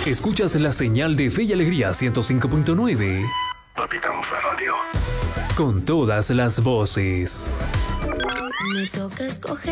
Escuchas la señal de Fe y Alegría 105.9. Capitán Radio. Con todas las voces. Me toca escoger.